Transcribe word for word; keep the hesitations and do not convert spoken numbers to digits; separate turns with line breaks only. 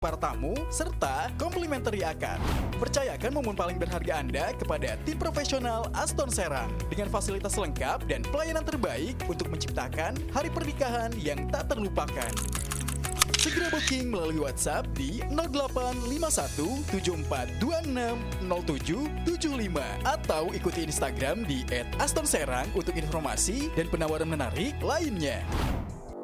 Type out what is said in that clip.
para tamu, serta complimentary akad. Percayakan momen paling berharga Anda kepada tim profesional Aston Serang dengan fasilitas lengkap dan pelayanan terbaik untuk menciptakan hari pernikahan yang tak terlupakan. Segera booking melalui WhatsApp di nol delapan lima satu tujuh empat dua enam nol tujuh tujuh lima atau ikuti Instagram di et aston serang untuk informasi dan penawaran menarik lainnya.